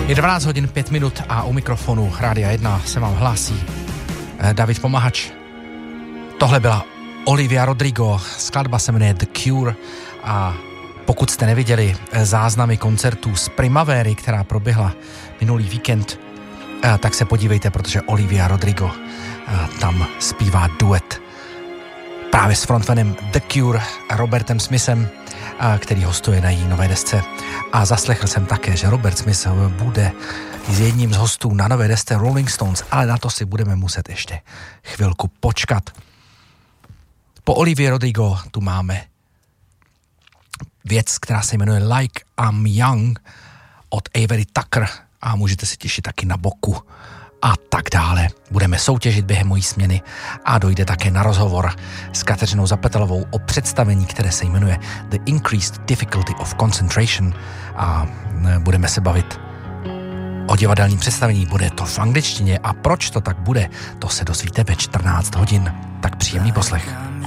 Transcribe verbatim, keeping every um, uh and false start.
Je dvanáct hodin pět minut a u mikrofonu Rádia jedna se vám hlásí David Pomahač. Tohle byla Olivia Rodrigo, skladba se jmenuje The Cure a pokud jste neviděli záznamy koncertů z Primavery, která proběhla minulý víkend, tak se podívejte, protože Olivia Rodrigo tam zpívá duet právě s frontmanem The Cure Robertem Smithem, který hostuje na její nové desce. A zaslechl jsem také, že Robert Smith bude s jedním z hostů na nové desce Rolling Stones, ale na to si budeme muset ještě chvilku počkat. Po Olivia Rodrigo tu máme věc, která se jmenuje Like I'm Young od Avery Tucker a můžete si těšit taky na Boku a tak dále. Budeme soutěžit během mojí směny a dojde také na rozhovor s Kateřinou Zapetelovou o představení, které se jmenuje The Increased Difficulty of Concentration a budeme se bavit o divadelním představení. Bude to v angličtině a proč to tak bude, to se dozvíte ve čtrnáct hodin. Tak příjemný poslech.